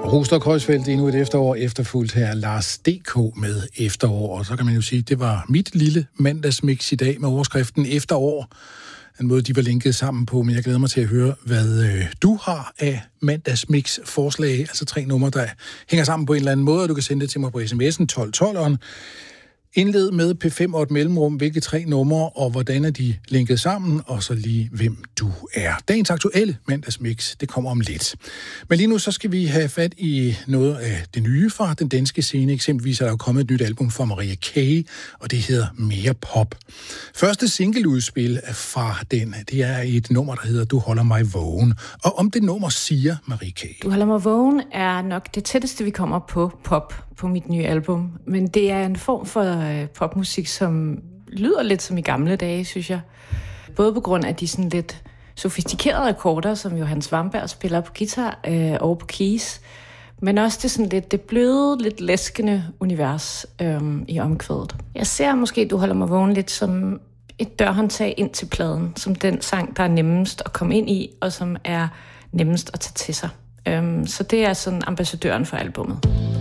Rostock Højsfeldt, endnu et efterår, efterfulgt her Lars D.K. med efterår. Og så kan man jo sige, at det var mit lille mandagsmix i dag med overskriften efterår. En måde, de var linket sammen på, men jeg glæder mig til at høre, hvad du har af mandagsmix forslag, altså 3 numre, der hænger sammen på en eller anden måde, og du kan sende det til mig på sms'en 1212'eren. Indled med P5 og et mellemrum, hvilke 3 numre, og hvordan er de linket sammen, og så lige hvem du er. Dagens aktuelle mandagsmix, det kommer om lidt. Men lige nu så skal vi have fat i noget af det nye fra den danske scene. Eksempelvis er der jo kommet et nyt album fra Maria K., og det hedder Mere Pop. Første singleudspil fra den, det er et nummer, der hedder Du holder mig vågen. Og om det nummer siger Maria K. Du holder mig vågen er nok det tætteste, vi kommer på pop på mit nye album. Men det er en form for popmusik, som lyder lidt som i gamle dage, synes jeg. Både på grund af de sådan lidt sofistikerede akkorder, som Johan Svamberg spiller på guitar og på keys, men også det sådan lidt det bløde, lidt læskende univers i omkvædet. Jeg ser måske, Du holder mig vågen lidt som et dørhåndtag ind til pladen, som den sang, der er nemmest at komme ind i, og som er nemmest at tage til sig. Så det er sådan ambassadøren for albummet.